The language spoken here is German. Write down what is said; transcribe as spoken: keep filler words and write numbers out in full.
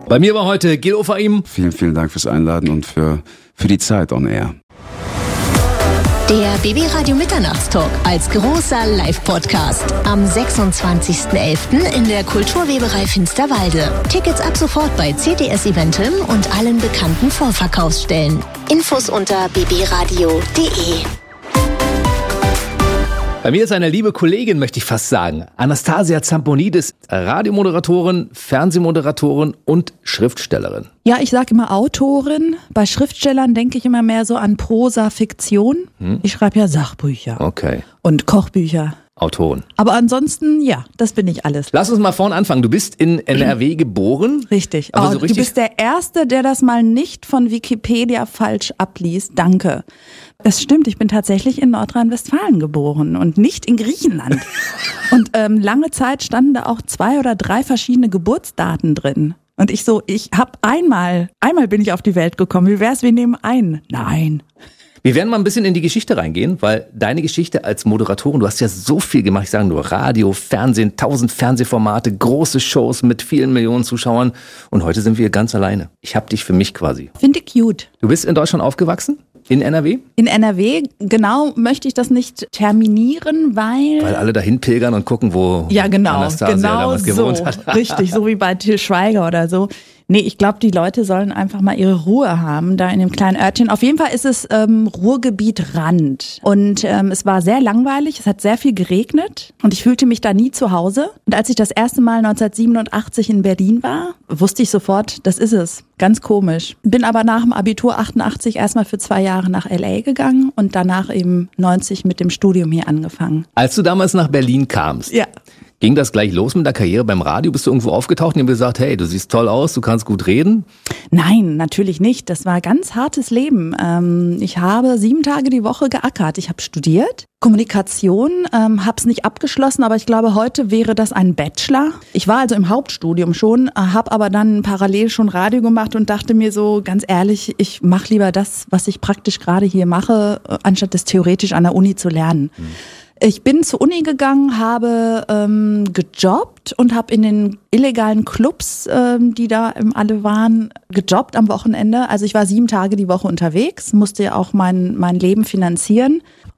Bei mir war heute Gil Ofaim. Vielen, vielen Dank fürs Einladen und für, für die Zeit on Air. Der B B Radio Mitternachtstalk als großer Live-Podcast am sechsundzwanzigsten elften in der Kulturweberei Finsterwalde. Tickets ab sofort bei C T S Eventim und allen bekannten Vorverkaufsstellen. Infos unter b b radio punkt d e. Bei mir ist eine liebe Kollegin, möchte ich fast sagen. Anastasia Zamponidis, Radiomoderatorin, Fernsehmoderatorin und Schriftstellerin. Ja, ich sage immer Autorin. Bei Schriftstellern denke ich immer mehr so an Prosa, Fiktion. Hm. Ich schreibe ja Sachbücher. Okay. Und Kochbücher. Autoren. Aber ansonsten, ja, das bin ich alles. Lass uns mal vorne anfangen. Du bist in N R W geboren. Richtig. Aber oh, so richtig. Du bist der Erste, der das mal nicht von Wikipedia falsch abliest. Danke. Das stimmt, ich bin tatsächlich in Nordrhein-Westfalen geboren und nicht in Griechenland. Und ähm, lange Zeit standen da auch zwei oder drei verschiedene Geburtsdaten drin. Und ich so, ich hab einmal, einmal bin ich auf die Welt gekommen. Wie wär's, wir nehmen einen? Nein. Wir werden mal ein bisschen in die Geschichte reingehen, weil deine Geschichte als Moderatorin, du hast ja so viel gemacht, ich sage nur Radio, Fernsehen, tausend Fernsehformate, große Shows mit vielen Millionen Zuschauern und heute sind wir ganz alleine. Ich hab dich für mich quasi. Finde ich cute. Du bist in Deutschland aufgewachsen? In N R W? In N R W, genau, möchte ich das nicht terminieren, weil... Weil alle dahin pilgern und gucken, wo ja, genau, Anastasia genau damals gewohnt so. hat. Richtig, so wie bei Til Schweiger oder so. Nee, ich glaube, die Leute sollen einfach mal ihre Ruhe haben, da in dem kleinen Örtchen. Auf jeden Fall ist es ähm, Ruhrgebiet Rand. Und ähm, es war sehr langweilig, es hat sehr viel geregnet und ich fühlte mich da nie zu Hause. Und als ich das erste Mal neunzehnhundertsiebenundachtzig in Berlin war, wusste ich sofort, das ist es. Ganz komisch. Bin aber nach dem Abitur achtundachtzig erstmal für zwei Jahre nach L A gegangen und danach eben neunzig mit dem Studium hier angefangen. Als du damals nach Berlin kamst, ja. Ging das gleich los mit der Karriere beim Radio? Bist du irgendwo aufgetaucht und haben gesagt, hey, du siehst toll aus, du kannst gut reden? Nein, natürlich nicht. Das war ein ganz hartes Leben. Ich habe sieben Tage die Woche geackert. Ich habe studiert, Kommunikation, ähm, habe es nicht abgeschlossen, aber ich glaube, heute wäre das ein Bachelor. Ich war also im Hauptstudium schon, habe aber dann parallel schon Radio gemacht und dachte mir so, ganz ehrlich, ich mache lieber das, was ich praktisch gerade hier mache, anstatt das theoretisch an der Uni zu lernen. Hm. Ich bin zur Uni gegangen, habe ähm, gejobbt und habe in den illegalen Clubs, ähm, die da ähm, alle waren, gejobbt am Wochenende. Also ich war sieben Tage die Woche unterwegs, musste ja auch mein, mein Leben finanzieren.